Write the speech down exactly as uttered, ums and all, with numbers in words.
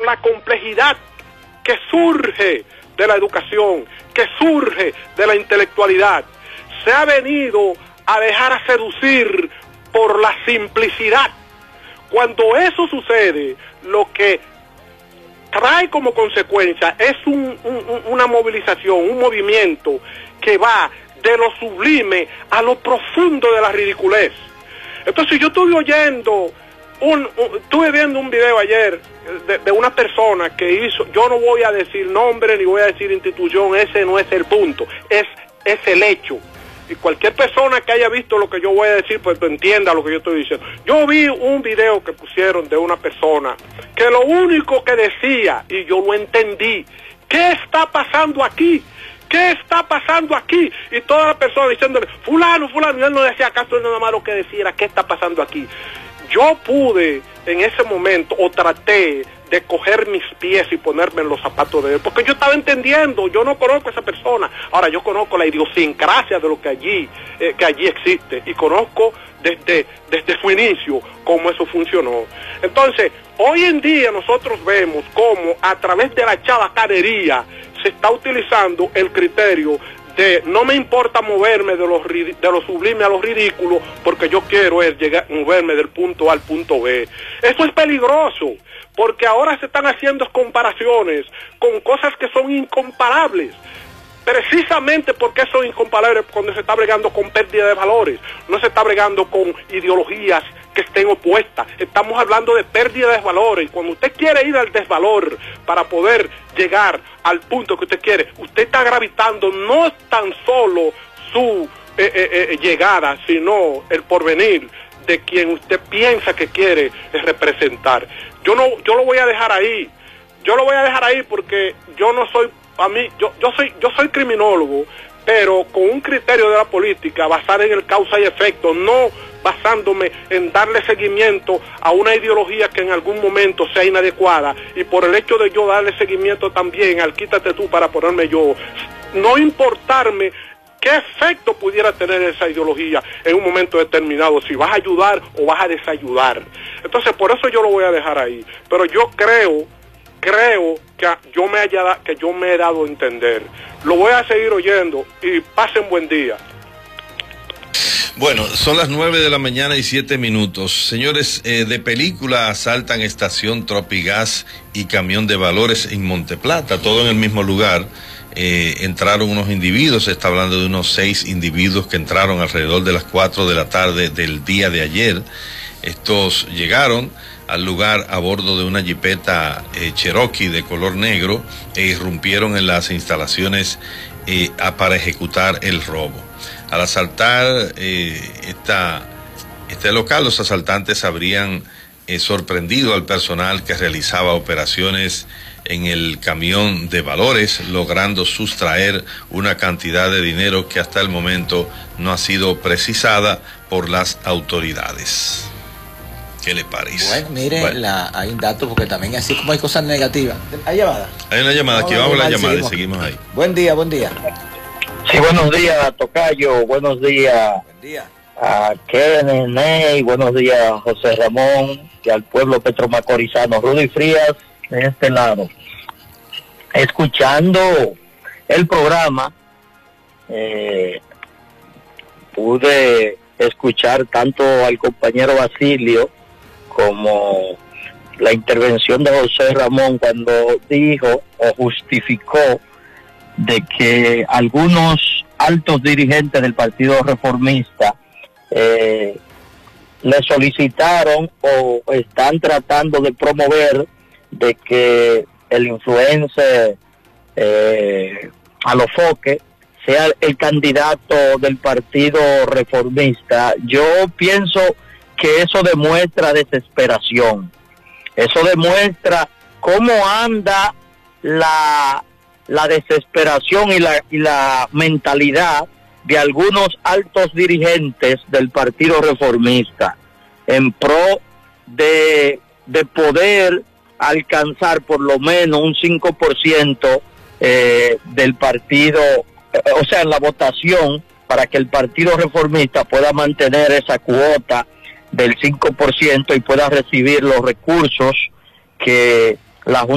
la complejidad que surge de la educación, que surge de la intelectualidad, se ha venido a dejar a seducir por la simplicidad. Cuando eso sucede, lo que trae como consecuencia es un, un, una movilización, un movimiento que va de lo sublime a lo profundo de la ridiculez. Entonces yo estuve oyendo, un, un, estuve viendo un video ayer de, de una persona que hizo, yo no voy a decir nombre ni voy a decir institución, ese no es el punto, es, es el hecho. Y cualquier persona que haya visto lo que yo voy a decir, pues entienda lo que yo estoy diciendo. Yo vi un video que pusieron de una persona que lo único que decía, y yo lo entendí, ¿qué está pasando aquí? ¿Qué está pasando aquí? Y toda la persona diciéndole, fulano, fulano, y él no decía acaso nada más lo que decía era, ¿qué está pasando aquí? Yo pude en ese momento, o traté de coger mis pies y ponerme en los zapatos de él, porque yo estaba entendiendo, yo no conozco a esa persona, ahora yo conozco la idiosincrasia de lo que allí, eh, que allí existe, y conozco desde, desde su inicio cómo eso funcionó. Entonces, hoy en día nosotros vemos cómo a través de la chabacanería se está utilizando el criterio de no me importa moverme de lo, de lo sublime a lo ridículo, porque yo quiero es llegar, moverme del punto A al punto B. Eso es peligroso, porque ahora se están haciendo comparaciones con cosas que son incomparables, precisamente porque son incomparables cuando se está bregando con pérdida de valores, no se está bregando con ideologías que estén opuestas, estamos hablando de pérdida de valores, y cuando usted quiere ir al desvalor para poder llegar al punto que usted quiere, usted está gravitando no tan solo su eh, eh, eh, llegada, sino el porvenir de quien usted piensa que quiere representar. Yo no, yo lo voy a dejar ahí, yo lo voy a dejar ahí porque yo no soy, a mí, yo, yo soy, yo soy criminólogo, pero con un criterio de la política basado en el causa y efecto, no basándome en darle seguimiento a una ideología que en algún momento sea inadecuada, y por el hecho de yo darle seguimiento también al quítate tú para ponerme yo, no importarme qué efecto pudiera tener esa ideología en un momento determinado, si vas a ayudar o vas a desayudar. Entonces por eso yo lo voy a dejar ahí, pero yo creo creo que yo me haya, que yo me he dado a entender. Lo voy a seguir oyendo y pasen buen día. Bueno, son las nueve de la mañana y siete minutos. Señores, eh, de película asaltan estación Tropigas y camión de valores en Monteplata, todo en el mismo lugar. Eh, entraron unos individuos, se está hablando de unos seis individuos que entraron alrededor de las cuatro de la tarde del día de ayer. Estos llegaron al lugar a bordo de una jipeta eh, Cherokee de color negro e irrumpieron en las instalaciones eh, a, para ejecutar el robo. Al asaltar eh, esta, este local, los asaltantes habrían eh, sorprendido al personal que realizaba operaciones en el camión de valores, logrando sustraer una cantidad de dinero que hasta el momento no ha sido precisada por las autoridades. ¿Qué le parece? Bueno, mire, bueno. La, hay un dato, porque también así como hay cosas negativas. ¿Hay llamada? Hay una llamada, aquí vamos a la llamada y seguimos ahí. Buen día, buen día. Sí, buenos días, Tocayo, buenos días. Buen día. A Kenneth, Ney, buenos días, José Ramón, y al pueblo petromacorizano, Rudy Frías, de este lado. Escuchando el programa, eh, pude escuchar tanto al compañero Basilio como la intervención de José Ramón cuando dijo o justificó de que algunos altos dirigentes del Partido Reformista eh, le solicitaron o están tratando de promover de que el influencer eh, Alofoque sea el candidato del Partido Reformista. Yo pienso que eso demuestra desesperación, eso demuestra cómo anda la la desesperación y la, y la mentalidad de algunos altos dirigentes del Partido Reformista en pro de, de poder alcanzar por lo menos un cinco por ciento eh, del partido, o sea, en la votación, para que el Partido Reformista pueda mantener esa cuota del cinco por ciento y pueda recibir los recursos que la Junta